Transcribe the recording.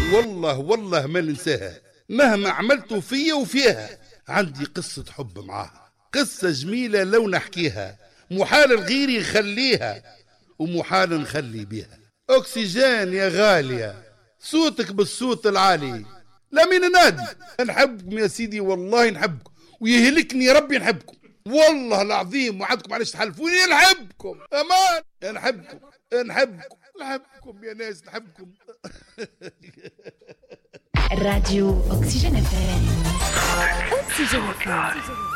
والله ما ننساها مهما عملتوا فيا وفيها. عندي قصة حب معاها، قصة جميلة لو نحكيها، محال الغير يخليها ومحال نخلي بيها. أكسجين يا غالية، صوتك بالصوت العالي، لا مين نادي. نحبكم يا سيدي والله نحبكم، ويهلكني ربي نحبكم والله العظيم، وعدكم معلش تحلفوني. نحبكم أمان، نحبكم يا ناس، نحبكم. الراديو أكسجين FM. أكسجين FM.